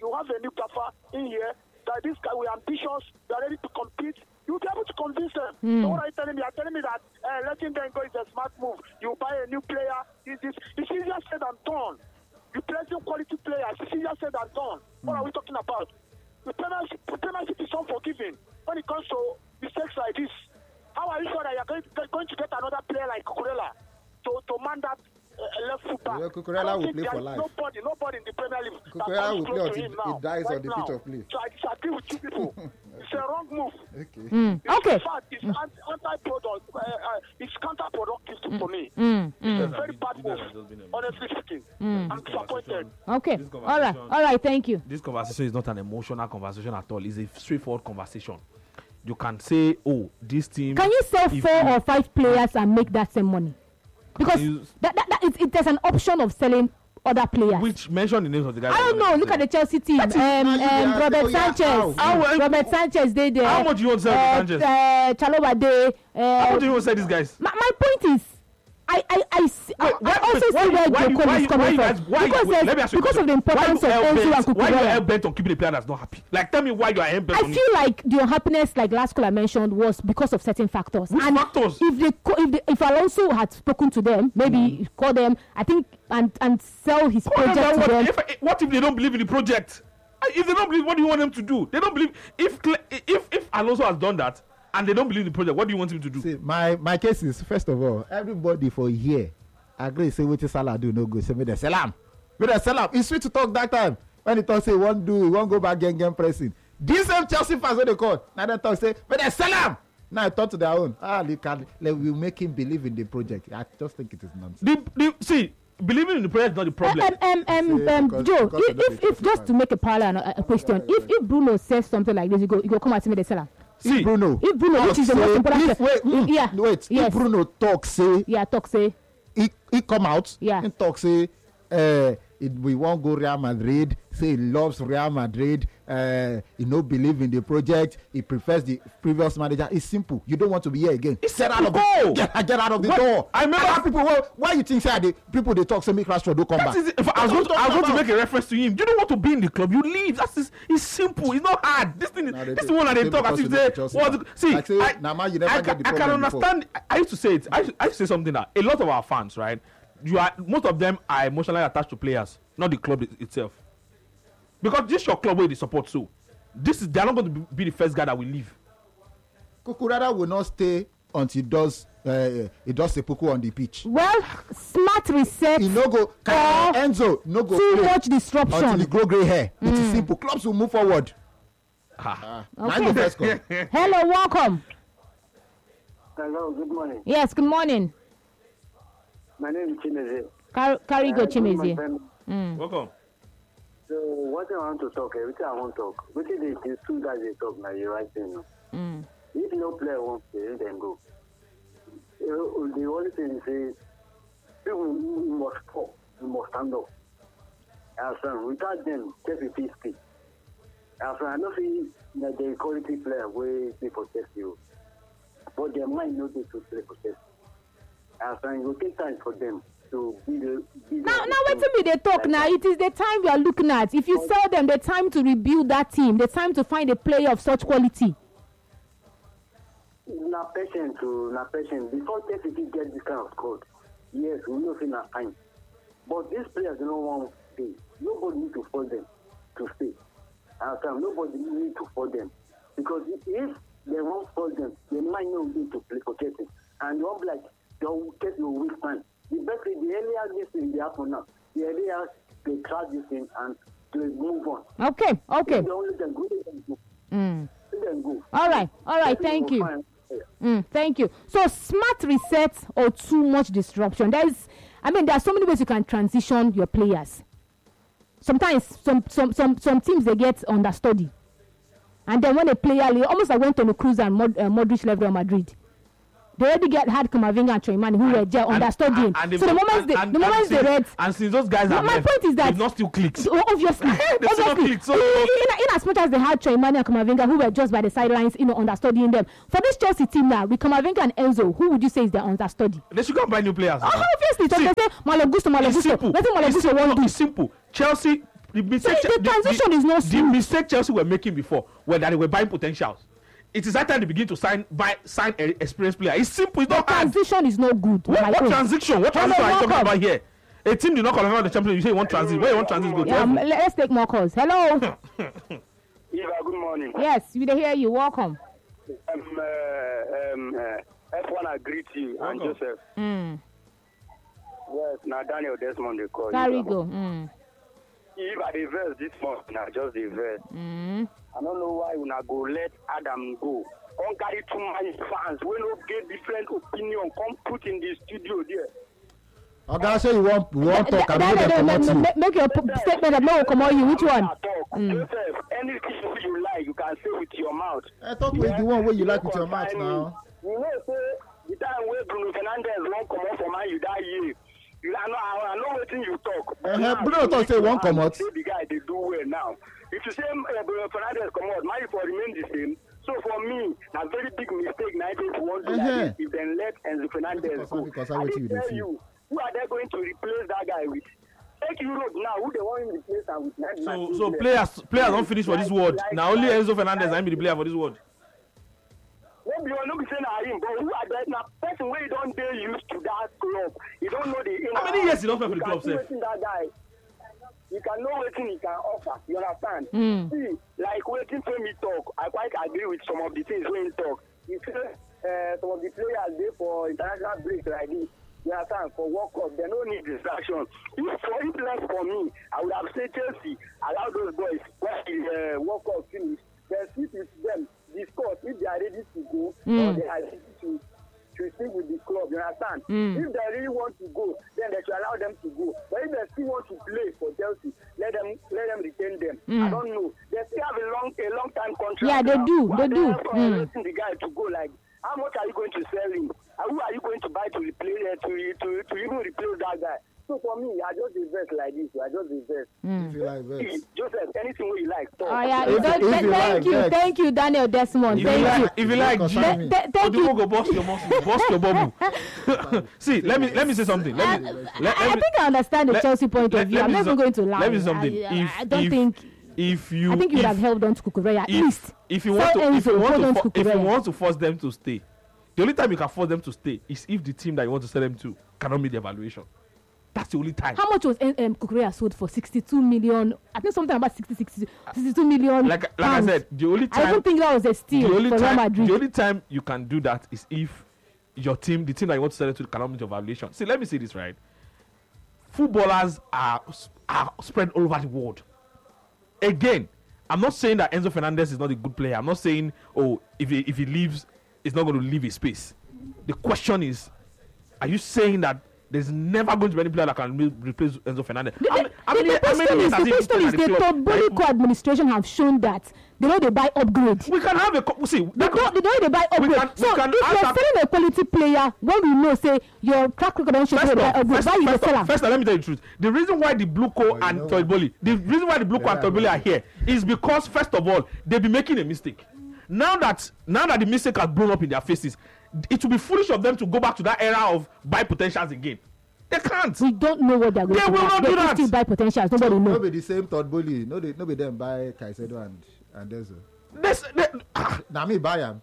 you have a new gaffer in here, that this guy, we're ambitious, they're ready to compete, you'll be able to convince them. So what are you telling me? You're telling me that letting them go is a smart move. You buy a new player, it's easier said than done. You present quality players, it's easier said than done. What are we talking about? The Premiership is unforgiving when it comes to mistakes like this. How are you sure that you're going to get another player like Cucurella to man that left foot back? Well, Cucurella will play for life. Nobody in the Premier League Cucurella will play until he dies on the pitch of play. So I disagree with you people. It's a wrong move. Okay. Okay. In fact, it's anti-product. It's counterproductive for me. It's a very bad move, honestly speaking. I'm disappointed. Okay. All right. Thank you. This conversation is not an emotional conversation at all. It's a straightforward conversation. You can say, "Oh, this team." Can you sell 4 or 5 players and make that same money? Because there's an option of selling other players. Which mention the names of the guys? I don't know. Look at the Chelsea team. Robert Sanchez. Robert Sanchez, they there. How much do you want to sell Sanchez? Chalobah, they. How much do you want to sell these guys? My point is, I also see where Joko is coming from. Because of the importance of Enzo and Cucurella. Why you are bent on keeping the player that's not happy? Like, tell me why you are bent on. I feel like the unhappiness, like last caller mentioned, was because of certain factors. Which factors? If Alonso had spoken to them, maybe call them, I think, and sell his project to them. What if they don't believe in the project? If they don't believe, what do you want them to do? They don't believe. If Alonso has done that, and they don't believe in the project, what do you want him to do? See, my case is, first of all, everybody for a year agree, say, what Salah do no good. Say, me the salam. It's sweet to talk that time. When he talk, say, he won't go back again pressing. This same Chelsea fans, what they call. Now they talk, say, me the salam. Now I thought to their own. We make him believe in the project. I just think it is nonsense. See, believing in the project is not the problem. Joe, if just to make a parallel, a question, if Bruno says something like this, you go come and say me the salam. See, if Bruno, which is the most important. If Bruno talk say, he come out, and talk say, we won't go Real Madrid. Say he loves Real Madrid. He no believe in the project. He prefers the previous manager. It's simple. You don't want to be here again. Get out of the door. I remember people. Why you think say people they talk say make Rashford don't come back? If I was going to make a reference to him. You don't want to be in the club. You leave. It's simple. It's not hard. This thing. This is one that they talk as if they. I can understand. I used to say it. I used to say something that a lot of our fans, right? Most of them are emotionally attached to players, not the club itself. Because this is your club where they support, so they are not going to be the first guy that will leave. Cucurella will not stay until he does seppuku on the pitch. Well, smart reset. He no go. Enzo no go. Too much disruption until he grow grey hair. It is simple. Clubs will move forward. Okay. Hello, welcome. Hello, good morning. Yes, good morning. My name is Chimeze. Karigo Chimeze. Welcome. So what I want to talk, everything I want to talk. Which is the two guys they talk now, you're right there. If no player wants to play, then go. The only thing is, people must talk, you must stand up. Without them, Chelsea will speak. I don't feel that the quality player will play for Chelsea, but their mind knows to play for Chelsea. It will take time for them to be now wait till me they talk now. It is the time we are looking at. If you sell them, the time to rebuild that team, the time to find a player of such quality. Not patient. Before Chelsea get this kind of squad, yes, we know it's not time. But these players don't want to stay. Nobody need to force them to stay. Nobody need to force them. Because if they won't force them, they might not need to play for Chelsea. And you won't be like, they'll get no weak time. The earlier this thing they happen now, the earlier they try this thing and they move on. Okay. The only thing good then go. All right, thank you. Thank you. So smart reset or too much disruption. There are so many ways you can transition your players. Sometimes some teams they get understudy. And then when a player almost like went on a cruise and Modric left Real Madrid. They already had Kamavinga and Choimani who were there understudying. So the moments they read, and since those guys are my point is that they've not still clicked. Obviously, so in as much as they had Choimani and Kamavinga who were just by the sidelines, understudying them. For this Chelsea team now, with Kamavinga and Enzo, who would you say is their understudy? They should go and buy new players. Obviously, so they say Malo Gusto. Nothing Malo Gusto won't do. It's simple. Chelsea The mistake, so the transition is not smooth. The mistake Chelsea were making before were that they were buying potentials. It is that time they begin to sign an experienced player. It's simple. It's not hard. Transition is not good. What transition? What transition are you talking about here? A team did not qualify the champion. You say you want transit. Where you want transit go to? Let's take more calls. Hello. Eva, good morning. Yes, we hear you. Welcome. F1 agree to you and Joseph. Yes, now Daniel Desmond they call. Carry go. If I reverse this month, now just reverse. I don't know why we not go let Adam go. Don't carry too many fans. We don't get different opinion. Come put in the studio there. Okay, I say you want talk about make your statement that no come on you. Which one? Joseph, anything you like, you can say with your mouth. I talk with the one where you like with your mouth now. You know, say the time where Bruno Fernandes won't come out for man, you die here. I know what you talk. Bruno talk say won't come out. The guy they do well now. If you say Bruno Fernandes come out, man for remain the same. So for me, a very big mistake. Now if want to like if then let Enzo Fernandes go. I tell you. Who are they going to replace that guy with? Take Europe now. Who they want to replace and with? So players don't finish for this world. Now only Enzo Fernandez I be the player for this world. Maybe you are not saying him, but who are they now? Person where you don't get used to that club. You don't know the. How many years he don't play for the club, sir? That guy. You can know what he can offer. You understand? See, like waiting for me talk. I quite agree with some of the things when he talk. You feel some of the players there for international breaks like this. They are time for World Cup. They don't need distraction. If less for me, I would have said Chelsea allow those boys when the World Cup finish. Then sit with them, discuss if they are ready to go or they are ready to stick with the club. You understand? If they really want to go, then they should allow them to go. But if they still want to play for Chelsea, let them retain them. I don't know. They still have a long time contract. Yeah, they do. They do. Letting the guy to go like. How much are you going to sell him? Who are you going to buy to replace to even replace that guy? So for me, I just invest like this. I just invest. If you like this. Joseph, anything you like. Talk. Oh yeah, thank you, Daniel Desmond. Thank you. If you like, thank you. Go bust your bubble. See, let me say something. I think I understand the Chelsea point of view. I'm not even going to lie. Let me say something. I don't think. I think you would have held on to Cucurella at least. If you want to force them to stay, the only time you can force them to stay is if the team that you want to sell them to cannot meet the evaluation. That's the only time. How much was Cucurella sold for? 62 million. I think something about 62 million. Like I said, the only time. I don't think that was a steal for Real Madrid. The only time you can do that is if your team, the team that you want to sell it to, cannot meet your evaluation. See, let me say this right. Footballers are spread all over the world. Again, I'm not saying that Enzo Fernandez is not a good player. I'm not saying, if he leaves, he's not going to leave his space. The question is, are you saying that there's never going to be any player that can replace Enzo Fernandez? The question is the Todd administration have shown that they buy upgrade. We can have they buy upgrade. So if you're selling a quality player, when we know, say, your track record don't show you buy upgrade, why you sell them? First, let me tell you the truth. The reason why the Bluco and Toyboli are here is because, first of all, they've been making a mistake. Now that the mistake has blown up in their faces, it will be foolish of them to go back to that era of buy potentials again. They can't. We don't know what they're going to do. They will not do that. Still buy potentials. Nobody knows. No be the same Toyboli. No be them buy Caicedo and Denzel. Now me buy him.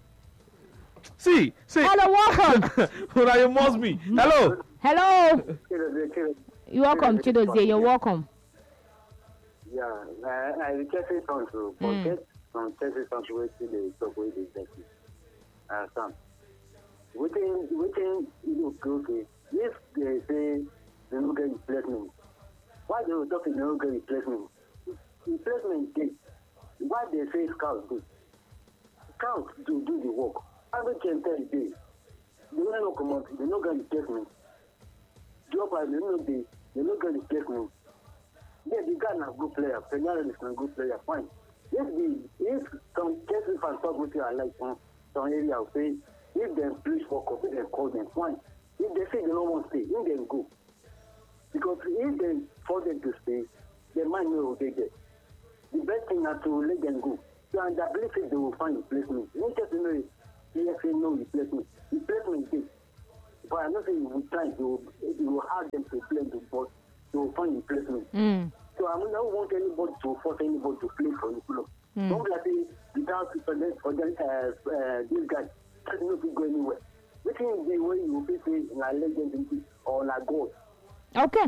See. Hello, welcome. Well, you must be. Hello. You're welcome, Chidozie. You're welcome. Yeah, I just say something. Forget some Chelsea fans waiting they talk with the Chelsea. Understand? Waiting, okay. If they say they don't get replacement, why they will talk they don't get replacement? Replacement day. Why they say scouts do? Scouts do the work. Every can tell the day. They don't come out, they don't get replacement. Job they don't get replacement. Yeah, the guy is a good player. Fernandes is a good player. Fine. If some Chelsea fans talk with you, I like some area, I'll say, if they please for copy, they call them. Fine. If they say they don't want to stay, let them go. Because if they force them to stay, they might know what they get. The best thing is to let them go. So, and I believe they will find replacement. Not just know it. PFA no replacement. Replacement is. But I'm not saying you will have them to play the ball. They will find replacement. So I'm not want anybody to force anybody to play for the club. Don't let it without this guy doesn't go anywhere. Which is the way you will say in a legend or a goal. Okay.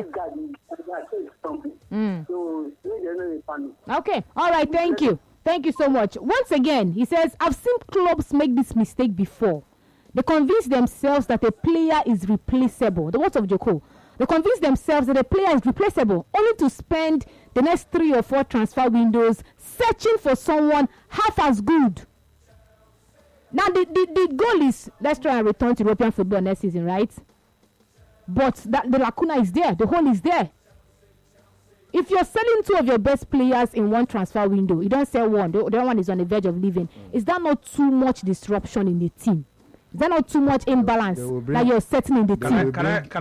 Okay. All right. Thank you. Thank you so much. Once again, he says, I've seen clubs make this mistake before. They convince themselves that a player is replaceable. The words of Joko. They convince themselves that a player is replaceable, only to spend the next 3 or 4 transfer windows searching for someone half as good. Now, the goal is, let's try and return to European football next season, right? But the lacuna is there. The hole is there. If you're selling 2 of your best players in one transfer window, you don't sell one. The other one is on the verge of leaving. Is that not too much disruption in the team? Is that not too much imbalance that you're setting in the team?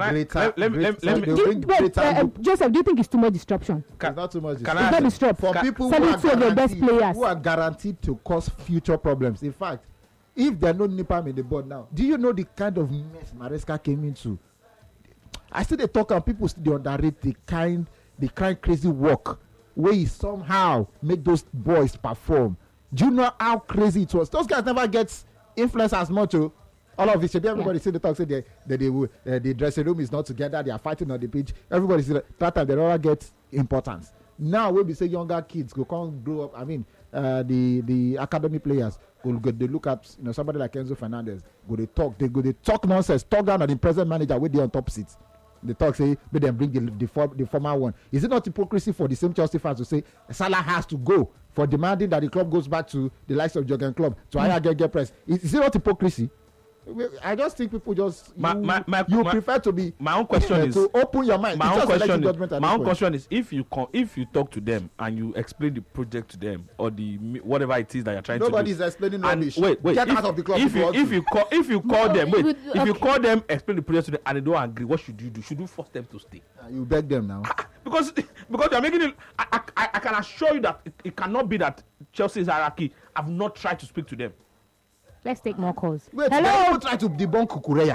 Joseph, do you think it's too much disruption? It's not too much disruption. It's not disruption. For people who are guaranteed to cause future problems. In fact, if there are no NIPAM in the board now, do you know the kind of mess Maresca came into? I still they talk and people still underrate the kind crazy work where he somehow make those boys perform. Do you know how crazy it was? Those guys never get influence as much. All of it, everybody see the talk say the dressing room is not together. They are fighting on the pitch. Everybody see that time they don't get importance. Now when we say younger kids go come grow up, I mean the academy players they look at somebody like Enzo Fernandez. They talk nonsense. Talk down on the present manager with the on top seats. They talk say but then bring the former one. Is it not hypocrisy for the same Chelsea fans to say Salah has to go for demanding that the club goes back to the likes of Jurgen Klopp to hire Gege Press? Is it not hypocrisy? I just think people just prefer to be. My own question is to open your mind. My own question is if you talk to them and you explain the project to them or the whatever it is that you're trying to do. Nobody's explaining rubbish. Wait. Get out of the club. If you call them, if you call them, explain the project to them and they don't agree, what should you do? Should you force them to stay? You beg them now. Because you're making it. I can assure you that it cannot be that Chelsea's hierarchy have not tried to speak to them. Let's take more calls. Wait, hello. Try to debunk Kukureya.